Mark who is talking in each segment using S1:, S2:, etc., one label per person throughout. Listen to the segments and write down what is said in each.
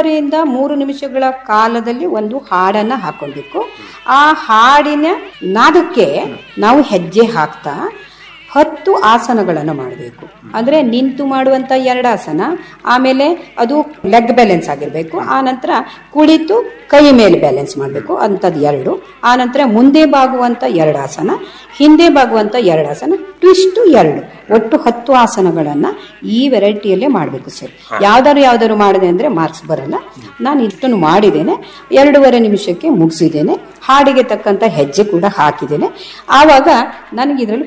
S1: 2.5ರಿಂದ 3 ನಿಮಿಷಗಳ ಕಾಲದಲ್ಲಿ ಒಂದು ಹಾಡನ್ನ ಹಾಕೊಳ್ಬೇಕು. ಆ ಹಾಡಿನ ನಾದಕ್ಕೆ ನಾವು ಹೆಜ್ಜೆ ಹಾಕ್ತಾ 10 ಆಸನಗಳನ್ನು ಮಾಡಬೇಕು. ಅಂದ್ರೆ ನಿಂತು ಮಾಡುವಂತ 2 ಆಸನ, ಆಮೇಲೆ ಅದು ಲೆಗ್ ಬ್ಯಾಲೆನ್ಸ್ ಆಗಿರ್ಬೇಕು, ಆ ನಂತರ ಕುಳಿತು ಕೈ ಮೇಲೆ ಬ್ಯಾಲೆನ್ಸ್ ಮಾಡಬೇಕು ಅಂತದ್ದು 2, ಆ ನಂತರ ಮುಂದೆ ಬಾಗುವಂತ 2 ಆಸನ, ಹಿಂದೆ ಬಾಗುವಂತ 2 ಆಸನ, ಟ್ವಿಸ್ಟ್ 2, ಒಟ್ಟು 10 ಆಸನಗಳನ್ನ ಈ ವೆರೈಟಿಯಲ್ಲೇ ಮಾಡಬೇಕು ಸರ್. ಯಾವ್ದಾದ್ರು ಮಾಡಿದೆ ಅಂದ್ರೆ ಮಾರ್ಕ್ಸ್ ಬರಲ್ಲ. ನಾನು ಇಷ್ಟನ್ನು ಮಾಡಿದ್ದೇನೆ, 2.5 ನಿಮಿಷಕ್ಕೆ ಮುಗಿಸಿದ್ದೇನೆ, ಹಾಡಿಗೆ ತಕ್ಕಂತ ಹೆಜ್ಜೆ ಕೂಡ ಹಾಕಿದ್ದೇನೆ. ಆವಾಗ ನನಗೆ ಇದರಲ್ಲಿ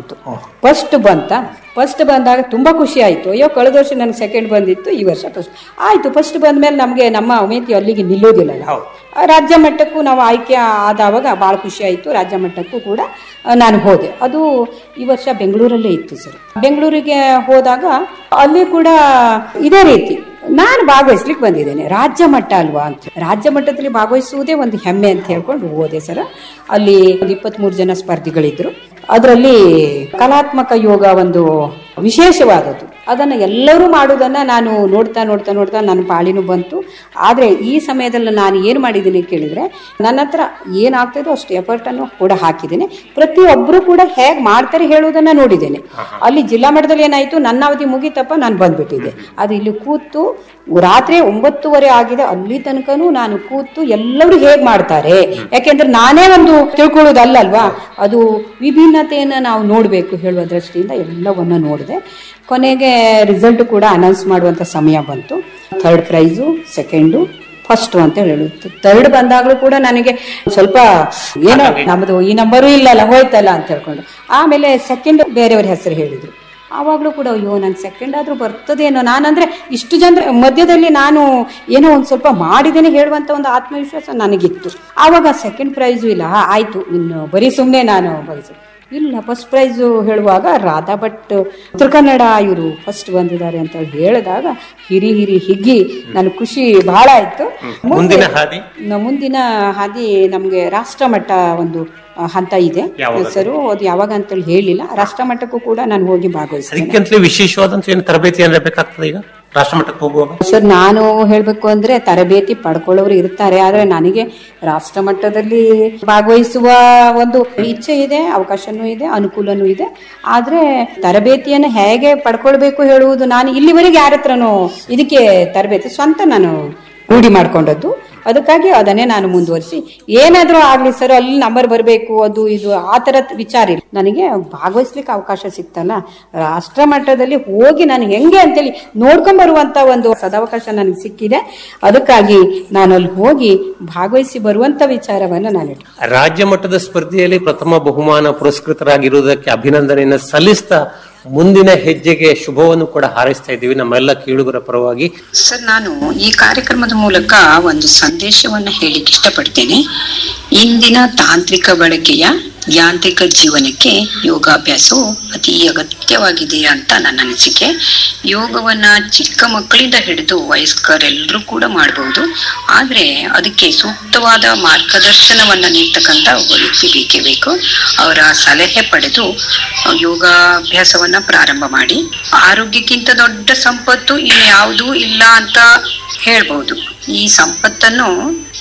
S1: ಫಸ್ಟ್ ಬಂದಾಗ ತುಂಬಾ ಖುಷಿ ಆಯ್ತು. ಅಯ್ಯೋ, ಕಳೆದ ವರ್ಷ ನನಗೆ ಸೆಕೆಂಡ್ ಬಂದಿತ್ತು, ಈ ವರ್ಷ ಫಸ್ಟ್ ಆಯ್ತು. ಫಸ್ಟ್ ಬಂದ್ಮೇಲೆ ನಮ್ಗೆ ನಮ್ಮ ಅಮೇತಿ ಅಲ್ಲಿಗೆ ನಿಲ್ಲೋದಿಲ್ಲ. ರಾಜ್ಯ ಮಟ್ಟಕ್ಕೂ ನಾವು ಆಯ್ಕೆ ಆದವಾಗ ಬಹಳ ಖುಷಿ ಆಯ್ತು. ರಾಜ್ಯ ಮಟ್ಟಕ್ಕೂ ಕೂಡ ನಾನು ಹೋದೆ. ಅದು ಈ ವರ್ಷ ಬೆಂಗಳೂರಲ್ಲೇ ಇತ್ತು ಸರ್. ಬೆಂಗಳೂರಿಗೆ ಹೋದಾಗ ಅಲ್ಲಿ ಕೂಡ ಇದೇ ರೀತಿ ನಾನು ಭಾಗವಹಿಸ್ಲಿಕ್ಕೆ ಬಂದಿದ್ದೇನೆ. ರಾಜ್ಯ ಮಟ್ಟ ಅಲ್ವಾ ಅಂತ, ರಾಜ್ಯ ಮಟ್ಟದಲ್ಲಿ ಭಾಗವಹಿಸುವುದೇ ಒಂದು ಹೆಮ್ಮೆ ಅಂತ ಹೇಳ್ಕೊಂಡು ಹೋದೆ ಸರ್. ಅಲ್ಲಿ 23 ಜನ ಸ್ಪರ್ಧಿಗಳಿದ್ರು. ಅದರಲ್ಲಿ ಕಲಾತ್ಮಕ ಯೋಗ ಒಂದು ವಿಶೇಷವಾದದ್ದು. ಅದನ್ನು ಎಲ್ಲರೂ ಮಾಡುವುದನ್ನ ನಾನು ನೋಡ್ತಾ ನನ್ನ ಪಾಳಿನೂ ಬಂತು. ಆದ್ರೆ ಈ ಸಮಯದಲ್ಲಿ ನಾನು ಏನು ಮಾಡಿದ್ದೀನಿ ಕೇಳಿದ್ರೆ, ನನ್ನ ಹತ್ರ ಏನಾಗ್ತದೋ ಅಷ್ಟು ಎಫರ್ಟ್ ಅನ್ನು ಕೂಡ ಹಾಕಿದ್ದೇನೆ. ಪ್ರತಿಯೊಬ್ಬರು ಕೂಡ ಹೇಗೆ ಮಾಡ್ತಾರೆ ಹೇಳುವುದನ್ನ ನೋಡಿದ್ದೇನೆ. ಅಲ್ಲಿ ಜಿಲ್ಲಾ ಮಟ್ಟದಲ್ಲಿ ಏನಾಯ್ತು, ನನ್ನ ಅವಧಿ ಮುಗಿತಪ್ಪ, ನಾನು ಬಂದ್ಬಿಟ್ಟಿದ್ದೆ. ಅದು ಇಲ್ಲಿ ಕೂತು ರಾತ್ರಿ 9:30 ಆಗಿದೆ, ಅಲ್ಲಿ ತನಕನೂ ನಾನು ಕೂತು ಎಲ್ಲರೂ ಹೇಗ್ ಮಾಡ್ತಾರೆ, ಯಾಕೆಂದ್ರೆ ನಾನೇ ಒಂದು ತಿಳ್ಕೊಳ್ಳೋದಲ್ಲಲ್ವಾ, ಅದು ವಿಭಿನ್ನತೆಯನ್ನ ನಾವು ನೋಡ್ಬೇಕು ಹೇಳುವ ದೃಷ್ಟಿಯಿಂದ ಎಲ್ಲವನ್ನ ನೋಡಿದೆ. ಕೊನೆಗೆ ರಿಸಲ್ಟ್ ಕೂಡ ಅನೌನ್ಸ್ ಮಾಡುವಂತ ಸಮಯ ಬಂತು. 3rd ಪ್ರೈಸು, 2nd, 1st ಅಂತ ಹೇಳುತ್ತೆ. 3rd ಬಂದಾಗ್ಲೂ ಕೂಡ ನನಗೆ ಸ್ವಲ್ಪ ಏನೋ ನಮ್ದು ಈ ನಂಬರು ಇಲ್ಲಲ್ಲ, ಹೋಯ್ತಲ್ಲ ಅಂತ ಹೇಳ್ಕೊಂಡು, ಆಮೇಲೆ 2nd ಬೇರೆಯವ್ರ ಹೆಸರು ಹೇಳಿದ್ರು. ಆವಾಗ್ಲೂ ಕೂಡ ಅಯ್ಯೋ, ನನ್ 2nd ಆದ್ರೂ ಬರ್ತದೇನೋ, ನಾನಂದ್ರೆ ಇಷ್ಟು ಜನರ ಮಧ್ಯದಲ್ಲಿ ನಾನು ಏನೋ ಒಂದ್ ಸ್ವಲ್ಪ ಮಾಡಿದ್ದೇನೆ ಹೇಳುವಂತ ಒಂದು ಆತ್ಮವಿಶ್ವಾಸ ನನಗಿತ್ತು. ಆವಾಗ 2nd ಪ್ರೈಸು ಇಲ್ಲ, ಆಯ್ತು ಇನ್ನು ಬರೀ ಸುಮ್ನೆ ನಾನು ಬಯಸು ಇಲ್ಲ. 1st ಪ್ರೈಸು ಹೇಳುವಾಗ ರಾಧಾ ಭಟ್ ಉತ್ತರ ಕನ್ನಡ ಇವರು ಫಸ್ಟ್ ಬಂದಿದ್ದಾರೆ ಅಂತ ಹೇಳಿದಾಗ ಹಿರಿ ಹಿಗ್ಗಿ ನನ್ ಖುಷಿ ಬಹಳ ಆಯ್ತು. ಮುಂದಿನ ಹಾದಿ ನಮ್ಗೆ ರಾಷ್ಟ್ರ ಮಟ್ಟ ಒಂದು ಹಂತ ಇದೆ ಸರ್. ಅದು ಯಾವಾಗ ಅಂತೇಳಿ ಹೇಳಿಲ್ಲ. ರಾಷ್ಟ್ರ ಮಟ್ಟಕ್ಕೂ ಕೂಡ ನಾನು ಹೋಗಿ ಭಾಗವಹಿಸ್ತೀನಿ.
S2: ವಿಶೇಷವಾದಂತ ಏನು ತರಬೇತಿ ಅಂದ್ರೆ ಬೇಕಾಗ್ತದೆ ಈಗ ರಾಷ್ಟ್ರ ಮಟ್ಟಕ್ಕೆ ಹೋಗುವಾಗ?
S1: ಸರ್, ನಾನು ಹೇಳ್ಬೇಕು ಅಂದ್ರೆ ತರಬೇತಿ ಪಡ್ಕೊಳ್ಳೋರು ಇರ್ತಾರೆ, ಆದ್ರೆ ನನಗೆ ರಾಷ್ಟ್ರ ಮಟ್ಟದಲ್ಲಿ ಭಾಗವಹಿಸುವ ಒಂದು ಇಚ್ಛೆ ಇದೆ, ಅವಕಾಶನೂ ಇದೆ, ಅನುಕೂಲನೂ ಇದೆ. ಆದ್ರೆ ತರಬೇತಿಯನ್ನು ಹೇಗೆ ಪಡ್ಕೊಳ್ಬೇಕು ಹೇಳುವುದು ನಾನು ಇಲ್ಲಿವರೆಗೆ ಯಾರ ಹತ್ರನೂ ಇದಕ್ಕೆ ತರಬೇತಿ ಸ್ವಂತ ನಾನು ರೂಢಿ ಮಾಡ್ಕೊಂಡದ್ದು. ಅದಕ್ಕಾಗಿ ಅದನ್ನೇ ನಾನು ಮುಂದುವರಿಸಿ ಏನಾದ್ರೂ ಆಗ್ಲಿ ಸರ್, ಅಲ್ಲಿ ನಂಬರ್ ಬರಬೇಕು ಅದು ಇದು ಆ ತರ ವಿಚಾರ ಇಲ್ಲ. ನನಗೆ ಭಾಗವಹಿಸ್ಲಿಕ್ಕೆ ಅವಕಾಶ ಸಿಕ್ತಲ್ಲ, ರಾಷ್ಟ್ರ ಮಟ್ಟದಲ್ಲಿ ಹೋಗಿ ನಾನು ಹೆಂಗೆ ಅಂತೇಳಿ ನೋಡ್ಕೊಂಡ್ ಬರುವಂತ ಒಂದು ಸದಾವಕಾಶ ನನಗೆ ಸಿಕ್ಕಿದೆ. ಅದಕ್ಕಾಗಿ ನಾನು ಅಲ್ಲಿ ಹೋಗಿ ಭಾಗವಹಿಸಿ ಬರುವಂತ ವಿಚಾರವನ್ನು ನಾನು
S2: ರಾಜ್ಯ ಮಟ್ಟದ ಸ್ಪರ್ಧೆಯಲ್ಲಿ ಪ್ರಥಮ ಬಹುಮಾನ ಪುರಸ್ಕೃತರಾಗಿರುವುದಕ್ಕೆ ಅಭಿನಂದನೆಯನ್ನು ಸಲ್ಲಿಸ್ತಾ ಮುಂದಿನ ಹೆಜ್ಜೆಗೆ ಶುಭವನ್ನು ಕೂಡ ಹಾರೈಸ್ತಾ ಇದ್ದೀವಿ ನಮ್ಮೆಲ್ಲ ಕೇಳುಗರ ಪರವಾಗಿ.
S3: ಸರ್, ನಾನು ಈ ಕಾರ್ಯಕ್ರಮದ ಮೂಲಕ ಒಂದು ಸಂದೇಶವನ್ನು ಹೇಳಿಕ್ಕೆ ಇಷ್ಟಪಡ್ತೇನೆ. ಇಂದಿನ ತಾಂತ್ರಿಕ ಬಳಕೆಯ ಯಾಂತ್ರಿಕ ಜೀವನಕ್ಕೆ ಯೋಗಾಭ್ಯಾಸವು ಅತಿ ಅಗತ್ಯವಾಗಿದೆ ಅಂತ ನನ್ನ ಅನಿಸಿಕೆ. ಯೋಗವನ್ನ ಚಿಕ್ಕ ಮಕ್ಕಳಿಂದ ಹಿಡಿದು ವಯಸ್ಕರೆಲ್ಲರೂ ಕೂಡ ಮಾಡಬಹುದು. ಆದ್ರೆ ಅದಕ್ಕೆ ಸೂಕ್ತವಾದ ಮಾರ್ಗದರ್ಶನವನ್ನ ನೀಡ್ತಕ್ಕಂಥ ಒಬ್ಬ ವ್ಯಕ್ತಿ ಬೇಕೇ ಬೇಕು. ಅವರ ಸಲಹೆ ಪಡೆದು ಯೋಗಾಭ್ಯಾಸವನ್ನ ಪ್ರಾರಂಭ ಮಾಡಿ. ಆರೋಗ್ಯಕ್ಕಿಂತ ದೊಡ್ಡ ಸಂಪತ್ತು ಇನ್ಯಾವುದೂ ಇಲ್ಲ ಅಂತ ಹೇಳ್ಬಹುದು. ಈ ಸಂಪತ್ತನ್ನು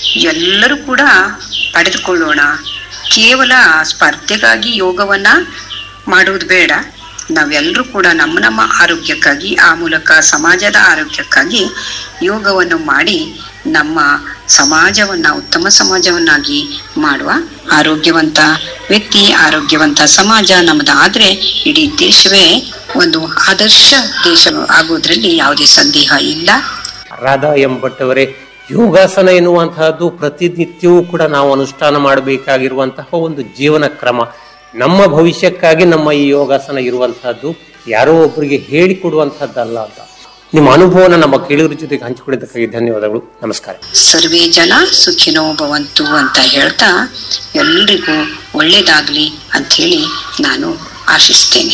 S3: ಎಲ್ಲರೂ ಕೂಡ ಪಡೆದುಕೊಳ್ಳೋಣ. ಕೇವಲ ಸ್ಪರ್ಧೆಗಾಗಿ ಯೋಗವನ್ನ ಮಾಡುವುದು ಬೇಡ. ನಾವೆಲ್ಲರೂ ಕೂಡ ನಮ್ಮ ಆರೋಗ್ಯಕ್ಕಾಗಿ, ಆ ಮೂಲಕ ಸಮಾಜದ ಆರೋಗ್ಯಕ್ಕಾಗಿ ಯೋಗವನ್ನು ಮಾಡಿ ನಮ್ಮ ಸಮಾಜವನ್ನ ಉತ್ತಮ ಸಮಾಜವನ್ನಾಗಿ ಮಾಡುವ. ಆರೋಗ್ಯವಂತ ವ್ಯಕ್ತಿ, ಆರೋಗ್ಯವಂತ ಸಮಾಜ ನಮ್ಮದಾದ್ರೆ ಇಡೀ ದೇಶವೇ ಒಂದು ಆದರ್ಶ ದೇಶ ಆಗೋದ್ರಲ್ಲಿ ಯಾವುದೇ ಸಂದೇಹ ಇಲ್ಲ.
S2: ರಾಧಾ ಎಂಬಟ್ಟವರೇ, ಯೋಗಾಸನ ಎನ್ನುವಂತಹದ್ದು ಪ್ರತಿನಿತ್ಯವೂ ಕೂಡ ನಾವು ಅನುಷ್ಠಾನ ಮಾಡಬೇಕಾಗಿರುವಂತಹ ಒಂದು ಜೀವನ ಕ್ರಮ. ನಮ್ಮ ಭವಿಷ್ಯಕ್ಕಾಗಿ ನಮ್ಮ ಈ ಯೋಗಾಸನ ಇರುವಂತಹದ್ದು, ಯಾರೋ ಒಬ್ಬರಿಗೆ ಹೇಳಿಕೊಡುವಂತಹದ್ದಲ್ಲ ಅಂತ ನಿಮ್ಮ ಅನುಭವನ ನಮ್ಮ ಕೇಳುಗರ ಜೊತೆಗೆ ಹಂಚಿಕೊಂಡಿದ್ದಕ್ಕಾಗಿ ಧನ್ಯವಾದಗಳು. ನಮಸ್ಕಾರ.
S3: ಸರ್ವೇ ಜನ ಸುಖಿನೋ ಭವಂತು ಅಂತ ಹೇಳ್ತಾ ಎಲ್ರಿಗೂ ಒಳ್ಳೇದಾಗ್ಲಿ ಅಂತ ಹೇಳಿ ನಾನು ಆಶಿಸ್ತೇನೆ.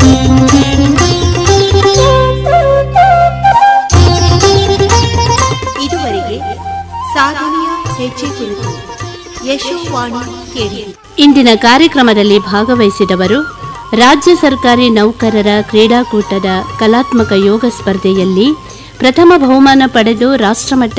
S4: ಇದುವರೆಗೆ ಸಾಧನೆಯ ಹೆಜ್ಜೆ ಕುರಿತು ಯಶೋವಾಣಿ ಕೇಳಿ.
S5: ಇಂದಿನ ಕಾರ್ಯಕ್ರಮದಲ್ಲಿ ಭಾಗವಹಿಸಿದವರು ರಾಜ್ಯ ಸರ್ಕಾರಿ ನೌಕರರ ಕ್ರೀಡಾಕೂಟದ ಕಲಾತ್ಮಕ ಯೋಗ ಸ್ಪರ್ಧೆಯಲ್ಲಿ ಪ್ರಥಮ ಬಹುಮಾನ ಪಡೆದು ರಾಷ್ಟ್ರಮಟ್ಟ